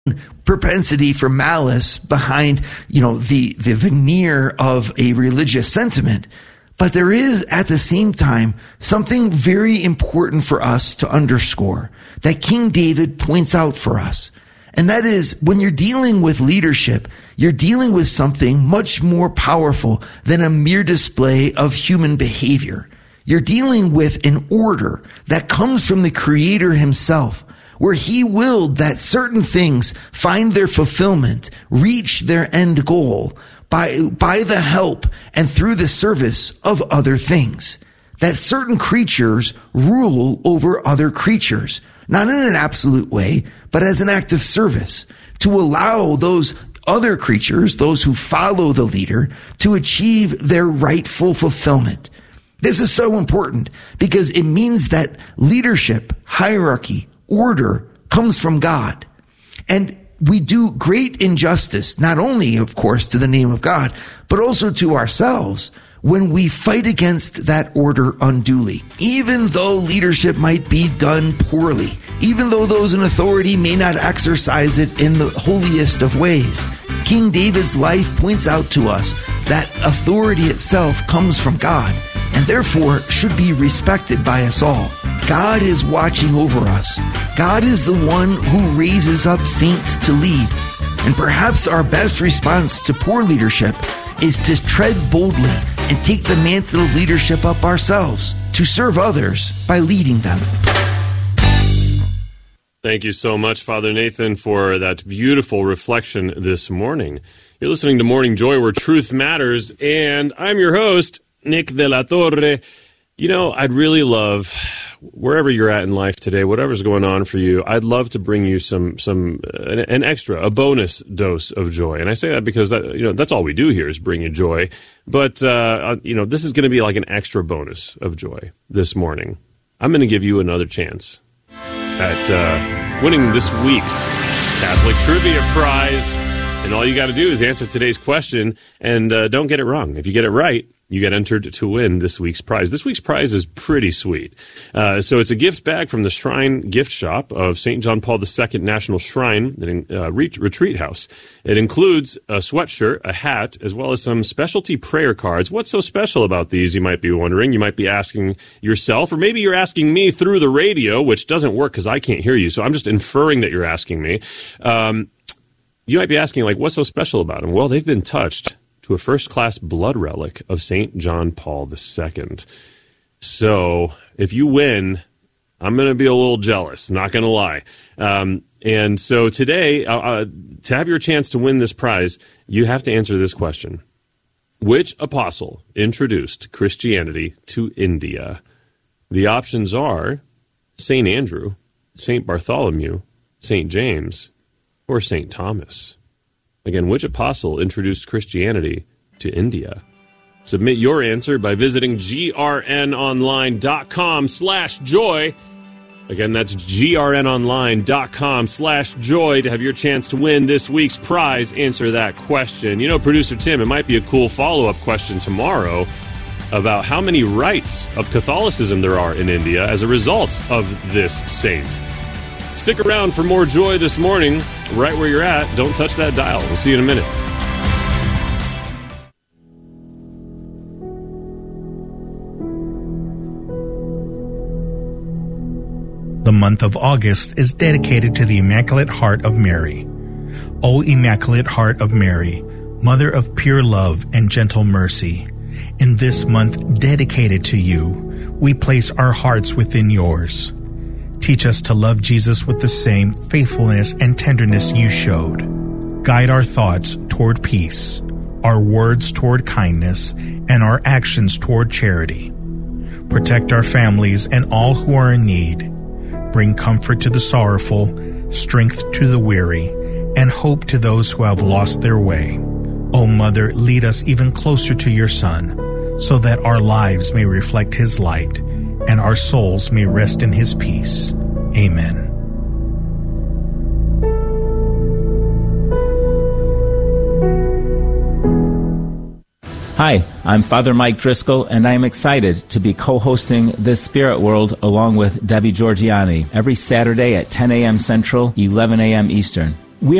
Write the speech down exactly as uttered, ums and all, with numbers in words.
propensity for malice behind, you know, the, the veneer of a religious sentiment. But there is, at the same time, something very important for us to underscore that King David points out for us. And that is, when you're dealing with leadership, you're dealing with something much more powerful than a mere display of human behavior. You're dealing with an order that comes from the Creator himself, where he willed that certain things find their fulfillment, reach their end goal by, by the help and through the service of other things. That certain creatures rule over other creatures, not in an absolute way, but as an act of service, to allow those other creatures, those who follow the leader, to achieve their rightful fulfillment. This is so important because it means that leadership, hierarchy, order comes from God. And we do great injustice, not only, of course, to the name of God, but also to ourselves when we fight against that order unduly. Even though leadership might be done poorly, even though those in authority may not exercise it in the holiest of ways, King David's life points out to us that authority itself comes from God and therefore should be respected by us all. God is watching over us. God is the one who raises up saints to lead. And perhaps our best response to poor leadership is to tread boldly and take the mantle of leadership up ourselves, to serve others by leading them. Thank you so much, Father Nathan, for that beautiful reflection this morning. You're listening to Morning Joy, where truth matters, and I'm your host, Nick de la Torre. You know, I'd really love, wherever you're at in life today, whatever's going on for you, I'd love to bring you some some an, an extra, a bonus dose of joy. And I say that because that, you know, that's all we do here is bring you joy. But uh, you know, this is going to be like an extra bonus of joy this morning. I'm going to give you another chance at uh, winning this week's Catholic Trivia Prize. And all you got to do is answer today's question, and uh, don't get it wrong. If you get it right, you get entered to win this week's prize. This week's prize is pretty sweet. Uh, so it's a gift bag from the Shrine Gift Shop of Saint John Paul the Second National Shrine uh, Retreat House. It includes a sweatshirt, a hat, as well as some specialty prayer cards. What's so special about these, you might be wondering? You might be asking yourself, or maybe you're asking me through the radio, which doesn't work because I can't hear you, so I'm just inferring that you're asking me. Um, you might be asking, like, what's so special about them? Well, they've been touched to a first-class blood relic of Saint John Paul the Second. So if you win, I'm going to be a little jealous, not going to lie. Um, and so today, uh, uh, to have your chance to win this prize, you have to answer this question. Which apostle introduced Christianity to India? The options are Saint Andrew, Saint Bartholomew, Saint James, or Saint Thomas. Again, which apostle introduced Christianity to India? Submit your answer by visiting grnonline.com slash joy. Again, that's grnonline.com slash joy to have your chance to win this week's prize. Answer that question. You know, Producer Tim, it might be a cool follow-up question tomorrow about how many rites of Catholicism there are in India as a result of this saint. Stick around for more joy this morning, right where you're at. Don't touch that dial. We'll see you in a minute. The month of August is dedicated to the Immaculate Heart of Mary. O Immaculate Heart of Mary, Mother of pure love and gentle mercy, in this month dedicated to you, we place our hearts within yours. Teach us to love Jesus with the same faithfulness and tenderness you showed. Guide our thoughts toward peace, our words toward kindness, and our actions toward charity. Protect our families and all who are in need. Bring comfort to the sorrowful, strength to the weary, and hope to those who have lost their way. O Mother, lead us even closer to your Son, so that our lives may reflect his light, and our souls may rest in his peace. Amen. Hi, I'm Father Mike Driscoll, and I am excited to be co-hosting This Spirit World along with Debbie Georgiani every Saturday at ten a.m. Central, eleven a.m. Eastern.